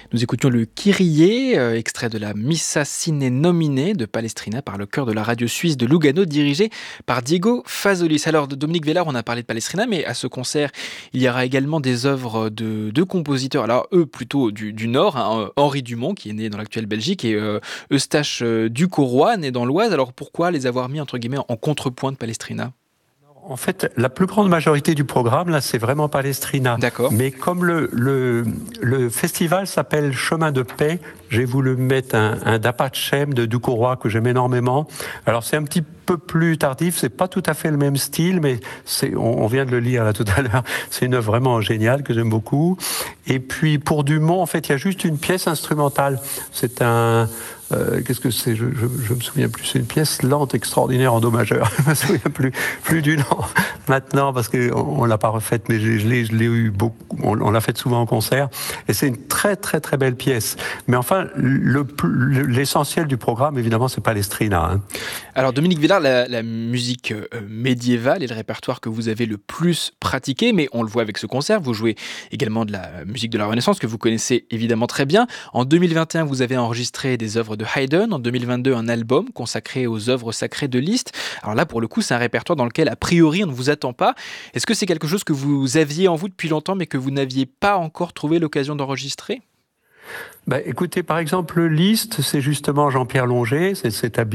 Nous écoutions le Kyrie, extrait de la Missa Sine Nomine de Palestrina par le chœur de la radio suisse de Lugano, dirigé par Diego Fazolis. Alors, Dominique Vellard, on a parlé de Palestrina, mais à ce concert, il y aura également des œuvres de deux compositeurs, alors eux plutôt du Nord, hein, Henri Dumont, qui est né dans l'actuelle Belgique, et Eustache Ducoroy, né dans l'Oise. Alors pourquoi les avoir mis, entre guillemets, en contrepoint de Palestrina ? En fait, la plus grande majorité du programme, là, c'est vraiment Palestrina. D'accord. Mais comme le festival s'appelle Chemin de paix, j'ai voulu mettre un Dapachem de Ducoroy que j'aime énormément. Alors, c'est un petit peu plus tardif, c'est pas tout à fait le même style, mais on vient de le lire là tout à l'heure. C'est une œuvre vraiment géniale que j'aime beaucoup. Et puis, pour Dumont, en fait, il y a juste une pièce instrumentale. C'est un... qu'est-ce que c'est ? Je me souviens plus. C'est une pièce lente extraordinaire en do majeur. Je me souviens plus du nom maintenant parce que on l'a pas refaite, mais je l'ai eu beaucoup. On l'a faite souvent en concert et c'est une très très très belle pièce. Mais enfin, l'essentiel du programme, évidemment, c'est Palestrina. Hein. Alors Dominique Villard, la musique médiévale est le répertoire que vous avez le plus pratiqué, mais on le voit avec ce concert. Vous jouez également de la musique de la Renaissance que vous connaissez évidemment très bien. En 2021, vous avez enregistré des œuvres de Haydn. En 2022, un album consacré aux œuvres sacrées de Liszt. Alors là, pour le coup, c'est un répertoire dans lequel, a priori, on ne vous attend pas. Est-ce que c'est quelque chose que vous aviez en vous depuis longtemps, mais que vous n'aviez pas encore trouvé l'occasion d'enregistrer ? Écoutez, par exemple, Liszt, c'est justement Jean-Pierre Longer, c'est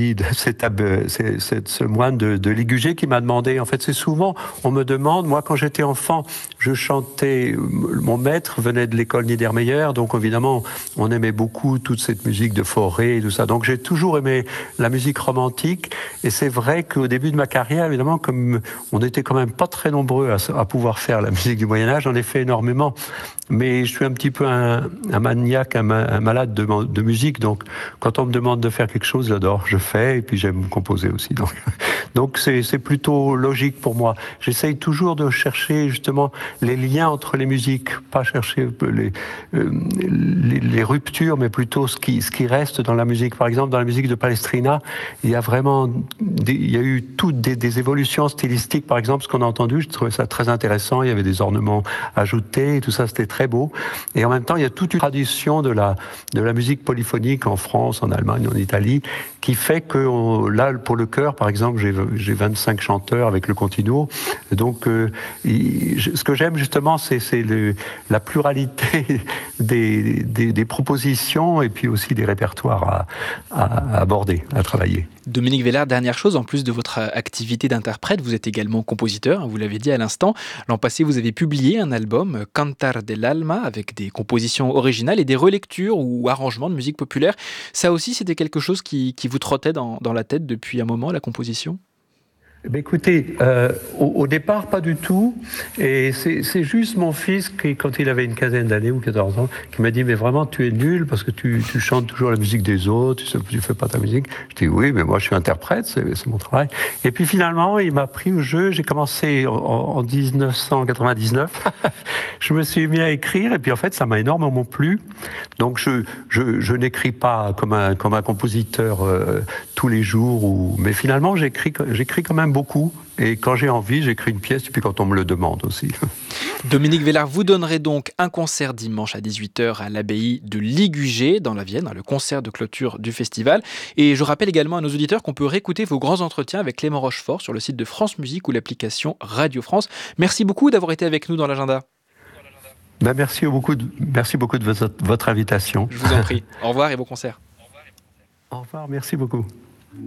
ce moine de Ligugé qui m'a demandé. En fait, c'est souvent, on me demande, moi, quand j'étais enfant, je chantais, mon maître venait de l'école Niedermeyer, donc évidemment, on aimait beaucoup toute cette musique de forêt et tout ça. Donc j'ai toujours aimé la musique romantique, et c'est vrai qu'au début de ma carrière, évidemment, comme on était quand même pas très nombreux à pouvoir faire la musique du Moyen-Âge, j'en ai fait énormément. Mais je suis un petit peu un maniaque, un malade de musique, donc quand on me demande de faire quelque chose, j'adore, je fais, et puis j'aime composer aussi. Donc c'est plutôt logique pour moi. J'essaye toujours de chercher justement les liens entre les musiques, pas chercher les ruptures, mais plutôt ce qui reste dans la musique. Par exemple, dans la musique de Palestrina, il y a eu toutes des évolutions stylistiques. Par exemple, ce qu'on a entendu, je trouvais ça très intéressant. Il y avait des ornements ajoutés, et tout ça, c'était très beau. Et en même temps, il y a toute une tradition de la musique polyphonique en France, en Allemagne, en Italie, qui fait que là, pour le chœur, par exemple, j'ai 25 chanteurs avec le continuo. Donc, ce que j'aime justement, c'est la pluralité des propositions et puis aussi des répertoires à aborder, à travailler. Dominique Vellard, dernière chose, en plus de votre activité d'interprète, vous êtes également compositeur, vous l'avez dit à l'instant. L'an passé, vous avez publié un album, Cantar dell'Alma, avec des compositions originales et des relectures ou arrangements de musique populaire. Ça aussi, c'était quelque chose qui vous trottait dans la tête depuis un moment, la composition ? Écoutez, au départ, pas du tout. Et c'est juste mon fils qui, quand il avait une quinzaine d'années ou 14 ans, qui m'a dit « Mais vraiment, tu es nul parce que tu chantes toujours la musique des autres, tu fais pas ta musique. » Je dis « Oui, mais moi, je suis interprète, c'est mon travail. » Et puis finalement, il m'a pris au jeu. J'ai commencé en 1999. Je me suis mis à écrire et puis en fait, ça m'a énormément plu. Donc, je n'écris pas comme un compositeur tous les jours, mais finalement, j'écris quand même beaucoup, et quand j'ai envie, j'écris une pièce, et puis quand on me le demande aussi. Dominique Vellard, vous donnerez donc un concert dimanche à 18h à l'abbaye de Ligugé, dans la Vienne, le concert de clôture du festival. Et je rappelle également à nos auditeurs qu'on peut réécouter vos grands entretiens avec Clément Rochefort sur le site de France Musique ou l'application Radio France. Merci beaucoup d'avoir été avec nous dans l'agenda. Merci beaucoup de votre invitation. Je vous en prie. Au revoir et bon concert. Au revoir, merci beaucoup.